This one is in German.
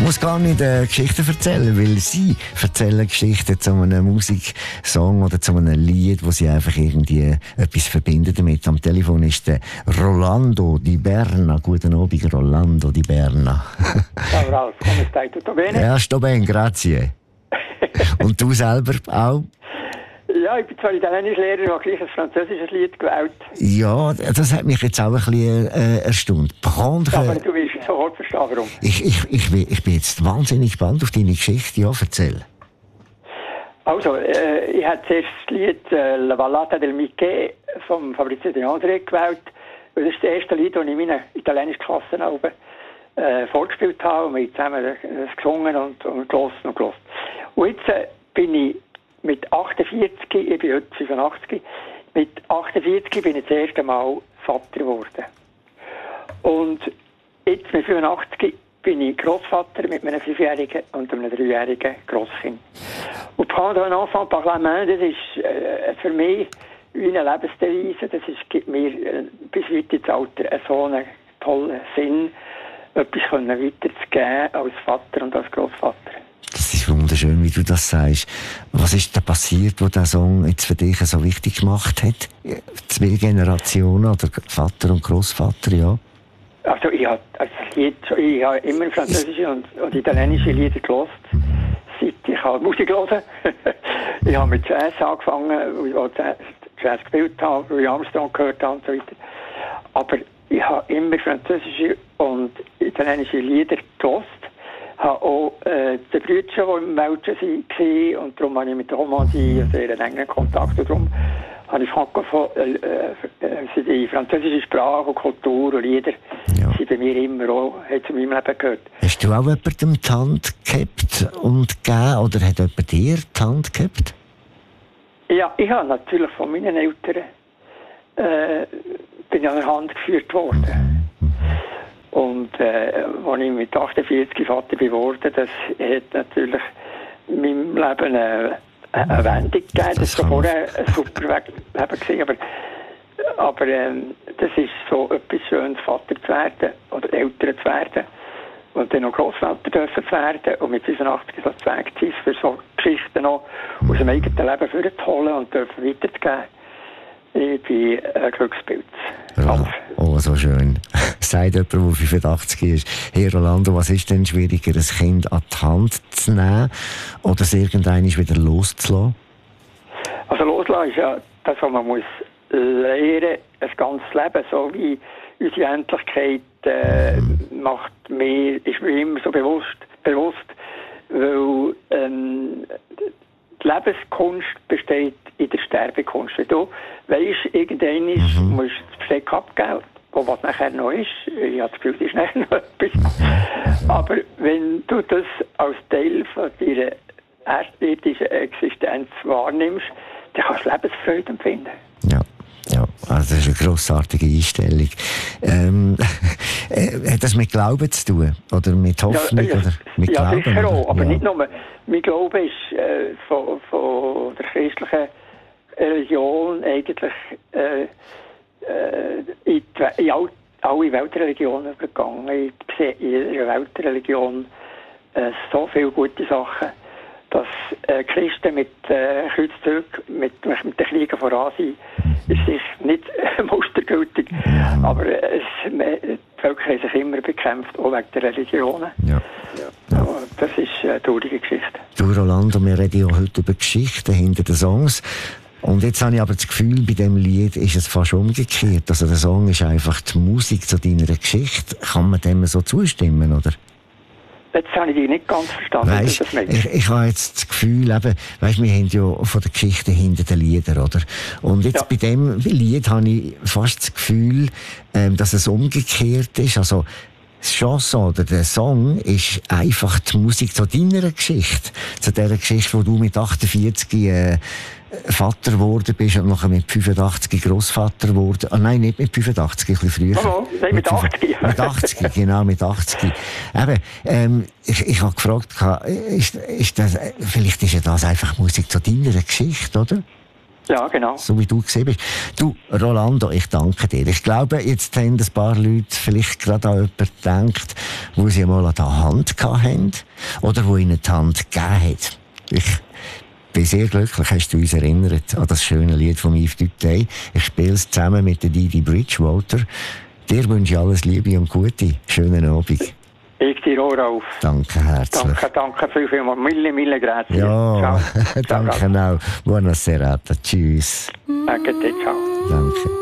muss gar nicht Geschichten erzählen, weil sie erzählen Geschichten zu einem Musiksong oder zu einem Lied, wo sie einfach irgendwie etwas verbinden damit. Am Telefon ist der Rolando Di Berna. Guten Abend, Rolando Di Berna. Ciao Ralf, come stai? Tutto bene? Ja, sto bene, grazie. Und du selber auch? Ja, ich bin zwar Italienischlehrer, ich habe gleich ein französisches Lied gewählt. Ja, das hat mich jetzt auch ein bisschen erstaunt. Ja, aber du wirst sofort verstehen, warum. Ich bin jetzt wahnsinnig gespannt auf deine Geschichte. Ja, erzähl. Also, ich habe zuerst das Lied «La Vallata del Michè» von Fabrizio De André gewählt. Das ist das erste Lied, das ich in meinen italienischen Klassen vorgespielt habe. Und wir haben zusammen gesungen und gehört und gehört. Und jetzt bin ich mit 48, ich bin heute 85, mit 48 bin ich das erste Mal Vater geworden. Und jetzt mit 85 bin ich Grossvater mit einem 5-jährigen und einem 3-jährigen Grosskind. Und «Prendre un enfant par la main», das ist für mich wie eine Lebensdevise, gibt mir bis weit ins Alter so einen tollen Sinn, etwas weiterzugeben als Vater und als Grossvater. Das ist wunderschön, wie du das sagst. Was ist da passiert, wo der Song jetzt für dich so wichtig gemacht hat? 2 Generationen, oder Vater und Grossvater, ja? Also ich habe immer französische und italienische Lieder gehört, seit ich Musik höre. Ich habe mit Jazz angefangen, wo ich Jazz gespielt habe, Louis Armstrong gehört habe und so weiter. Aber ich habe immer französische und italienische Lieder gehört. Ich habe auch die Brüder, die im Welschen waren, und darum habe ich mit der Romandie einen sehr engen Kontakt. Und darum habe ich die französische Sprache und Kultur und Lieder sind bei mir immer auch, hat zu meinem Leben gehört. Hast du auch jemandem die Hand gehabt und gegeben, oder hat jemand dir die Hand gehabt? Ja, ich habe natürlich von meinen Eltern bin an der Hand geführt worden. Und als ich mit 48 Vater geworden, das hat natürlich in meinem Leben eine Wendung gegeben. Das war vorher ein super Leben gewesen, aber das ist so etwas Schönes, Vater zu werden oder Eltern zu werden und dann noch Grossvater dürfen zu werden und mit 85 so zu Weg zu sein, für so Geschichten noch aus dem eigenen Leben vorzuholen und dürfen weiterzugeben. Ich bin ein Glückspilz. Oh, so schön. Sagt jemand, der 85 ist. Hey Rolando, was ist denn schwieriger, ein Kind an die Hand zu nehmen oder es irgendwann wieder loszulassen? Also loslassen ist ja das, was man muss lernen, ein ganzes Leben, so wie unsere Endlichkeit ist mir immer so bewusst, weil die Lebenskunst besteht in der Sterbekunst. Wenn du weisst, irgendwann musst du das Versteck abgeben, was nachher noch ist. Ich habe das Gefühl, das ist nachher noch etwas. Aber wenn du das als Teil von deiner erstirdischen Existenz wahrnimmst, dann kannst du Lebensfreude empfinden. Ja, also das ist eine grossartige Einstellung. Hat das mit Glauben zu tun? Oder mit Hoffnung? Oder mit Glauben, sicher auch, aber ja. nicht nur. Mein Glaube ist von der christlichen Religion eigentlich in alle Weltreligionen übergegangen. Ich sehe in jeder Weltreligion so viele gute Sachen, dass Christen mit Kreuzzug, mit den Kriegen voran sind, ist sich nicht mustergültig, aber die Völker haben sich immer bekämpft, auch wegen der Religionen. Ja. Das ist eine traurige Geschichte. Du Rolando, wir reden ja heute über Geschichten hinter den Songs. Und jetzt habe ich aber das Gefühl, bei diesem Lied ist es fast umgekehrt. Also der Song ist einfach die Musik zu deiner Geschichte. Kann man dem so zustimmen, oder? Jetzt habe ich dich nicht ganz verstanden. Weißt, ich habe jetzt das Gefühl, wir haben ja von der Geschichte hinter den Liedern, oder? Und jetzt bei dem Lied habe ich fast das Gefühl, dass es umgekehrt ist. Also, das Chanson oder der Song ist einfach die Musik zu deiner Geschichte. Zu der Geschichte, wo du mit 48 Vater geworden bist und nachher mit 85 Grossvater geworden. Ah, nein, nicht mit 85, ein bisschen früher. Nein, mit 80. Mit 80, genau, mit 80. Eben, ich habe gefragt, ist das, vielleicht ist ja das einfach Musik zu deiner Geschichte, oder? Ja, genau. So wie du gesehen bist. Du, Rolando, ich danke dir. Ich glaube, jetzt haben ein paar Leute vielleicht gerade an jemanden gedacht, wo sie mal an der Hand hatten oder wo ihnen die Hand gegeben hat. Ich bin sehr glücklich, hast du uns erinnert an das schöne Lied von Yves Duteil. Ich spiele es zusammen mit der Didi Bridgewater. Dir wünsche ich alles Liebe und Gute. Schönen Abend. Ich dir auch auf. Danke herzlich. Danke vielmals. Mille grazie. Ja, ciao. danke auch. Buona serata. Tschüss. Danke dir, ciao. Danke.